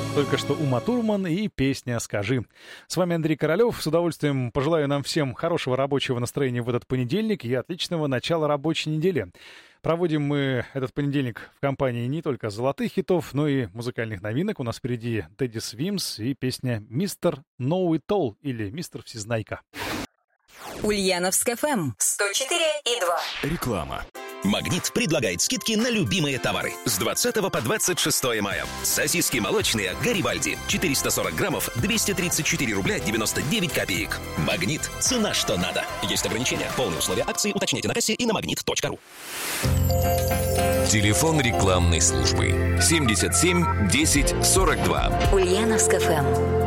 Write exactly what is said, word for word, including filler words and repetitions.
Только что Ума Турман и песня «Скажи». С вами Андрей Королёв. С удовольствием пожелаю нам всем хорошего рабочего настроения в этот понедельник и отличного начала рабочей недели. Проводим мы этот понедельник в компании не только золотых хитов, но и музыкальных новинок. У нас впереди Тедди Свимс и песня «Мистер Know It All» или «Мистер Всезнайка». Ульяновск эф эм сто четыре и два. Реклама. «Магнит» предлагает скидки на любимые товары с двадцатого по двадцать шестое мая. Сосиски молочные «Гарибальди» четыреста сорок граммов, двести тридцать четыре рубля девяносто девять копеек. «Магнит» — цена что надо. Есть ограничения. Полные условия акции уточняйте на кассе и на магнит точка ру. Телефон рекламной службы семьдесят семь десять сорок два. Ульяновск эф эм.